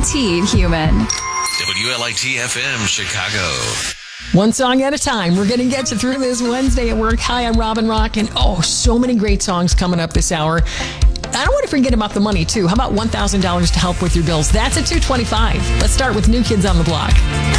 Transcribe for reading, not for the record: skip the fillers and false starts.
guaranteed human. WLIT FM Chicago. One song at a time. We're going to get you through this Wednesday at work. Hi, I'm Robin Rock, and so many great songs coming up this hour. I don't want to forget about the money, too. How about $1,000 to help with your bills? That's at 2:25. Let's start with New Kids on the Block.